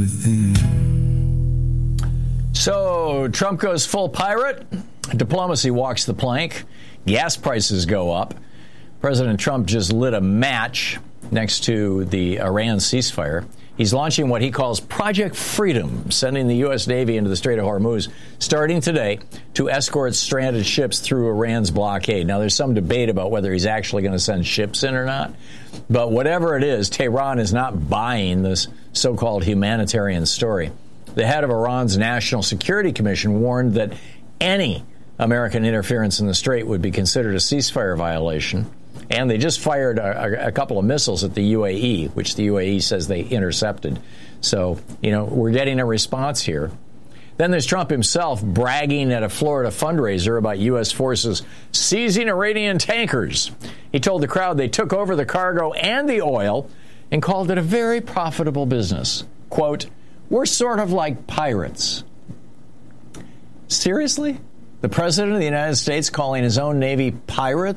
within. So Trump goes full pirate. Diplomacy walks the plank. Gas prices go up. President Trump just lit a match next to the Iran ceasefire. He's launching what he calls Project Freedom, sending the U.S. Navy into the Strait of Hormuz starting today to escort stranded ships through Iran's blockade. Now, there's some debate about whether he's actually going to send ships in or not. But whatever it is, Tehran is not buying this so-called humanitarian story. The head of Iran's National Security Commission warned that any American interference in the Strait would be considered a ceasefire violation. And they just fired a couple of missiles at the UAE, which the UAE says they intercepted. So, we're getting a response here. Then there's Trump himself bragging at a Florida fundraiser about U.S. forces seizing Iranian tankers. He told the crowd they took over the cargo and the oil and called it a very profitable business. Quote, "We're sort of like pirates." Seriously? The President of the United States calling his own Navy pirates?